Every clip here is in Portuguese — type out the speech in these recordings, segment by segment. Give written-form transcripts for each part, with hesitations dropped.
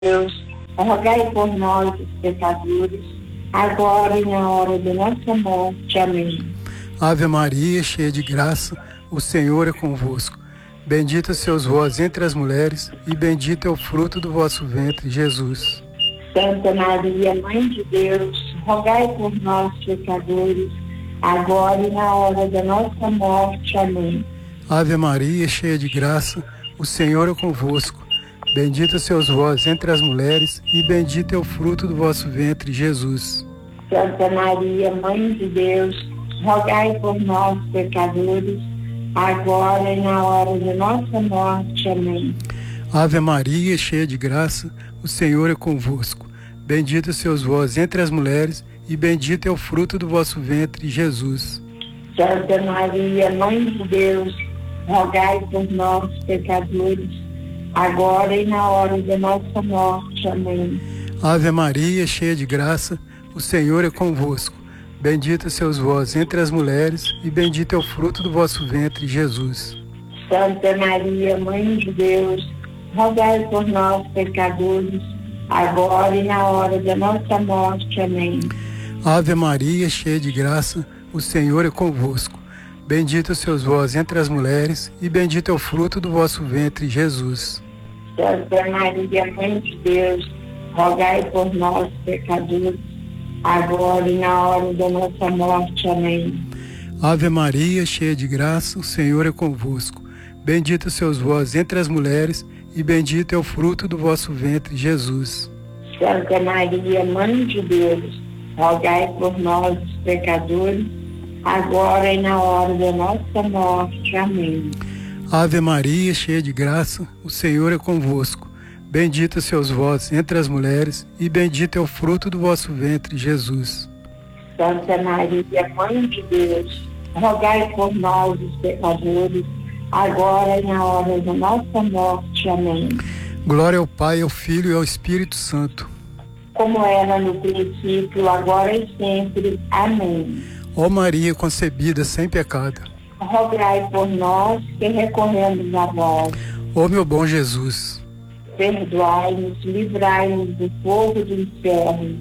Deus, rogai por nós, os pecadores, agora e na hora da nossa morte. Amém. Ave Maria, cheia de graça, o Senhor é convosco. Bendita sois vós entre as mulheres, e bendito é o fruto do vosso ventre, Jesus. Santa Maria, Mãe de Deus, rogai por nós, pecadores, agora e na hora da nossa morte. Amém. Ave Maria, cheia de graça, o Senhor é convosco. Bendita sois vós entre as mulheres, e bendito é o fruto do vosso ventre, Jesus. Santa Maria, Mãe de Deus, rogai por nós, pecadores, agora e na hora da nossa morte. Amém. Ave Maria, cheia de graça, o Senhor é convosco. Bendita sois vós entre as mulheres, e bendito é o fruto do vosso ventre, Jesus. Santa Maria, Mãe de Deus, rogai por nós, pecadores, agora e na hora da nossa morte. Amém. Ave Maria, cheia de graça, o Senhor é convosco. Bendita sois vós entre as mulheres, e bendito é o fruto do vosso ventre, Jesus. Santa Maria, Mãe de Deus, rogai por nós, pecadores, agora e na hora da nossa morte. Amém. Ave Maria, cheia de graça, o Senhor é convosco. Bendita sois vós entre as mulheres, e bendito é o fruto do vosso ventre, Jesus. Santa Maria, Mãe de Deus, rogai por nós, pecadores, agora e na hora da nossa morte. Amém. Ave Maria, cheia de graça, o Senhor é convosco. Bendita sois vós entre as mulheres, e bendito é o fruto do vosso ventre, Jesus. Santa Maria, Mãe de Deus, rogai por nós, pecadores, agora e na hora da nossa morte. Amém. Ave Maria, cheia de graça, o Senhor é convosco. Bendita sois vós entre as mulheres, e bendito é o fruto do vosso ventre, Jesus. Santa Maria, Mãe de Deus, rogai por nós, os pecadores, agora e na hora da nossa morte. Amém. Glória ao Pai, ao Filho e ao Espírito Santo. Como era no princípio, agora e sempre. Amém. Ó Maria concebida sem pecado, rogai por nós que recorremos a vós. ó meu bom Jesus, perdoai-nos, livrai-nos do fogo do inferno,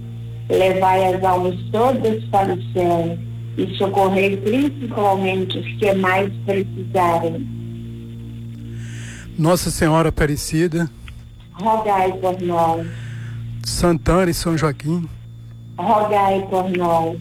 levai as almas todas para o céu e socorrei principalmente os que mais precisarem. Nossa Senhora Aparecida, rogai por nós. Santana e São Joaquim, rogai por nós.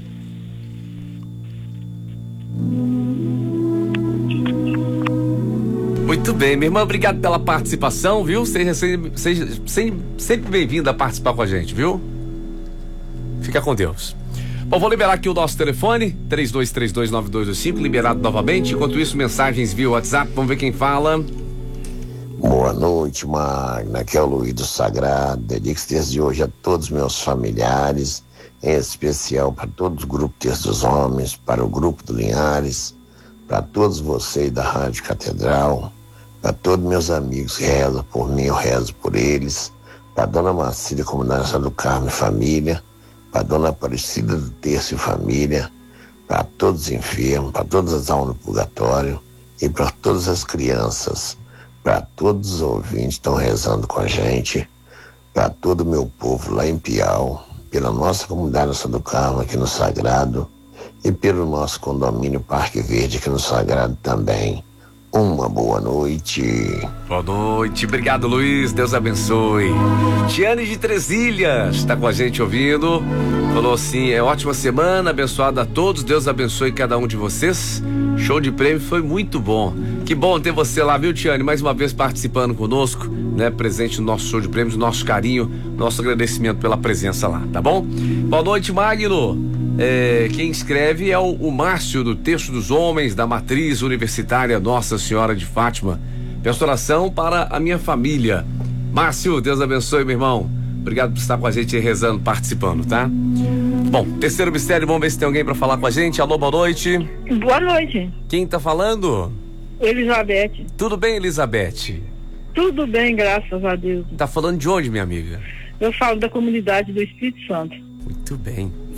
Muito bem, minha irmã, obrigado pela participação, viu? Seja sempre bem-vinda a participar com a gente, viu? Fica com Deus. Bom, vou liberar aqui o nosso telefone, 32329225, liberado novamente. Enquanto isso, mensagens via WhatsApp, vamos ver quem fala. Boa noite, Magna, aqui é o Luiz do Sagrado. Dedico desde hoje a todos os meus familiares, em especial para todos os grupos Terço dos Homens, para o grupo do Linhares, para todos vocês da Rádio Catedral, para todos meus amigos que rezam por mim, eu rezo por eles, para a Dona Marcília, Comunidade do Carmo e Família, para a Dona Aparecida do Terço e Família, para todos os enfermos, para todas as almas do purgatório e para todas as crianças, para todos os ouvintes que estão rezando com a gente, para todo o meu povo lá em Piau, pela nossa comunidade do Carmo aqui no Sagrado e pelo nosso condomínio Parque Verde aqui no Sagrado também. Uma boa noite. Boa noite, obrigado, Luiz, Deus abençoe. Tiane de Tresilhas está com a gente ouvindo, falou assim: é ótima semana, abençoada a todos, Deus abençoe cada um de vocês. Show de prêmio, foi muito bom. Que bom ter você lá, viu, Tiane? Mais uma vez participando conosco, né? Presente no nosso show de prêmios, nosso carinho, nosso agradecimento pela presença lá, tá bom? Boa noite, Magno. Quem escreve é o Márcio do Terço dos Homens, da Matriz Universitária Nossa Senhora de Fátima. Peço oração para a minha família. Márcio, Deus abençoe, meu irmão. Obrigado por estar com a gente aí rezando, participando, tá? Bom, terceiro mistério, vamos ver se tem alguém para falar com a gente. Alô, boa noite. Boa noite. Quem tá falando? Elizabeth. Tudo bem, Elizabeth? Tudo bem, graças a Deus. Tá falando de onde, minha amiga? Eu falo da comunidade do Espírito Santo. Muito bem.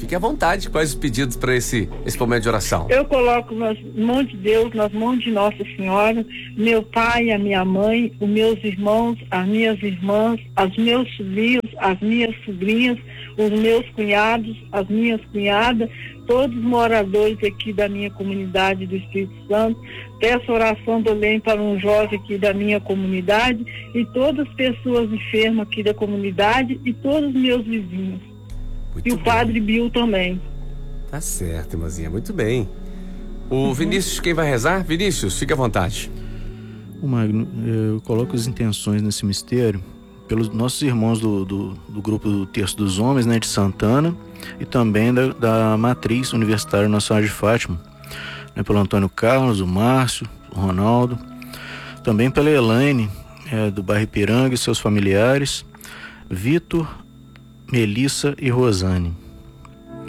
Fique à vontade. Quais os pedidos para esse momento de oração? Eu coloco nas mãos de Deus, nas mãos de Nossa Senhora, meu pai, a minha mãe, os meus irmãos, as minhas irmãs, os meus sobrinhos, as minhas sobrinhas, os meus cunhados, as minhas cunhadas, todos os moradores aqui da minha comunidade do Espírito Santo. Peço oração também para um jovem aqui da minha comunidade e todas as pessoas enfermas aqui da comunidade e todos os meus vizinhos. Muito E o bem. Padre Bill também. Tá certo, irmãzinha, muito bem. O Vinícius, quem vai rezar? Vinícius, fique à vontade. O Magno, eu coloco as intenções nesse mistério pelos nossos irmãos do grupo do Terço dos Homens, né, de Santana, e também da Matriz Universitária Nossa Senhora de Fátima, né, pelo Antônio Carlos, o Márcio, o Ronaldo, também pela Elaine, do bairro Ipiranga e seus familiares, Vitor, Melissa e Rosane.